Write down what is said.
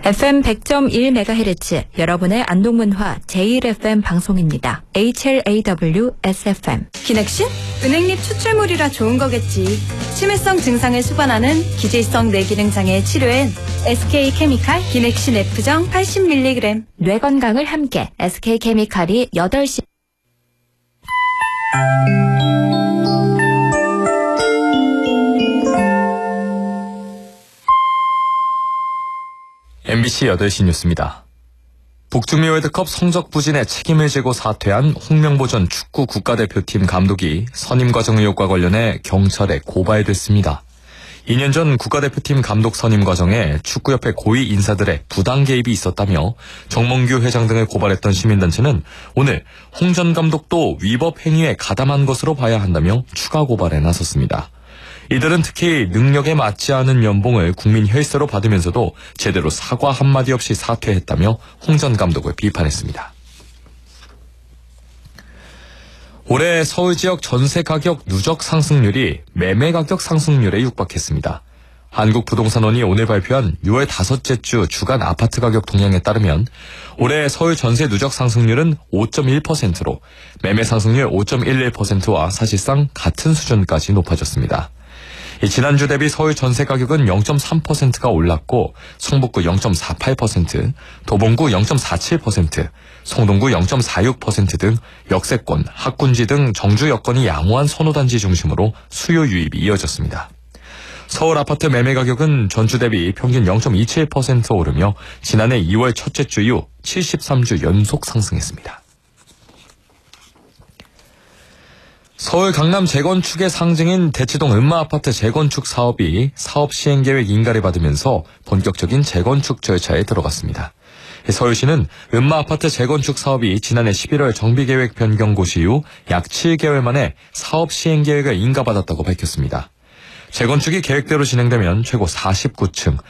FM 100.1MHz 여러분의 안동문화 제1FM 방송입니다. HLAW SFM. 기넥신? 은행잎 추출물이라 좋은 거겠지. 치매성 증상을 수반하는 기질성 뇌기능 장애 치료엔 SK케미칼 기넥신 F정 80mg. 뇌 건강을 함께 SK케미칼이 8시. MBC 8시 뉴스입니다. 북중미 월드컵 성적 부진에 책임을 지고 사퇴한 홍명보 전 축구 국가대표팀 감독이 선임 과정 의혹과 관련해 경찰에 고발됐습니다. 2년 전 국가대표팀 감독 선임 과정에 축구협회 고위 인사들의 부당 개입이 있었다며 정몽규 회장 등을 고발했던 시민단체는 오늘 홍 전 감독도 위법 행위에 가담한 것으로 봐야 한다며 추가 고발에 나섰습니다. 이들은 특히 능력에 맞지 않은 연봉을 국민 혈세로 받으면서도 제대로 사과 한마디 없이 사퇴했다며 홍 전 감독을 비판했습니다. 올해 서울 지역 전세 가격 누적 상승률이 매매 가격 상승률에 육박했습니다. 한국부동산원이 오늘 발표한 6월 5째 주 주간 아파트 가격 동향에 따르면 올해 서울 전세 누적 상승률은 5.1%로 매매 상승률 5.11%와 사실상 같은 수준까지 높아졌습니다. 지난주 대비 서울 전세 가격은 0.3%가 올랐고 성북구 0.48%, 도봉구 0.47%, 성동구 0.46% 등 역세권, 학군지 등 정주 여건이 양호한 선호단지 중심으로 수요 유입이 이어졌습니다. 서울 아파트 매매 가격은 전주 대비 평균 0.27% 오르며 지난해 2월 첫째 주 이후 73주 연속 상승했습니다. 서울 강남 재건축의 상징인 대치동 음마아파트 재건축 사업이 사업 시행계획 인가를 받으면서 본격적인 재건축 절차에 들어갔습니다. 서울시는 음마아파트 재건축 사업이 지난해 11월 정비계획 변경 고시 이후 약 7개월 만에 사업 시행계획을 인가받았다고 밝혔습니다. 재건축이 계획대로 진행되면 최고 49층